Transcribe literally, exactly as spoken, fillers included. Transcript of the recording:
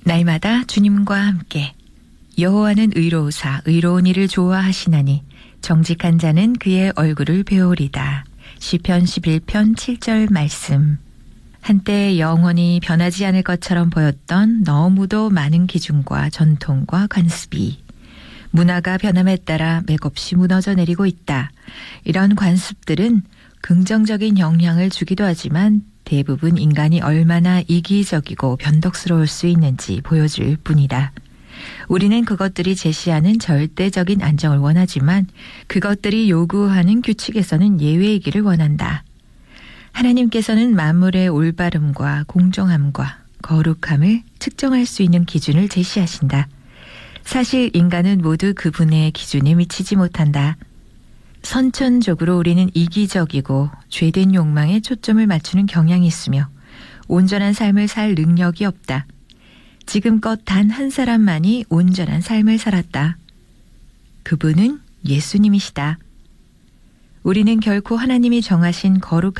날마다 주님과 함께. 여호와는 의로우사 의로운 이를 좋아하시나니 정직한 자는 그의 얼굴을 배우리다. 시편 십일 편 칠 절 말씀. 한때 영원히 변하지 않을 것처럼 보였던 너무도 많은 기준과 전통과 관습이 문화가 변함에 따라 맥없이 무너져 내리고 있다. 이런 관습들은 긍정적인 영향을 주기도 하지만 대부분 인간이 얼마나 이기적이고 변덕스러울 수 있는지 보여줄 뿐이다. 우리는 그것들이 제시하는 절대적인 안정을 원하지만 그것들이 요구하는 규칙에서는 예외이기를 원한다. 하나님께서는 만물의 올바름과 공정함과 거룩함을 측정할 수 있는 기준을 제시하신다. 사실 인간은 모두 그분의 기준에 미치지 못한다. 선천적으로 우리는 이기적이고 죄된 욕망에 초점을 맞추는 경향이 있으며 온전한 삶을 살 능력이 없다. 지금껏 단 한 사람만이 온전한 삶을 살았다. 그분은 예수님이시다. 우리는 결코 하나님이 정하신 거룩한